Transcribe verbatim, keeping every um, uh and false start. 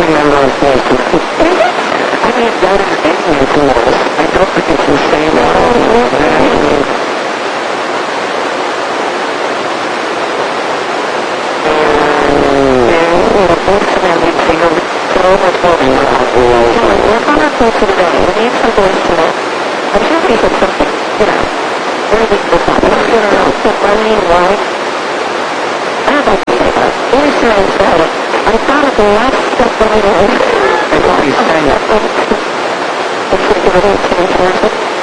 remember his name. I mean, that is ignorant to us. I don't think it's the same at all. I thought of the last step that I did. I thought you sang it.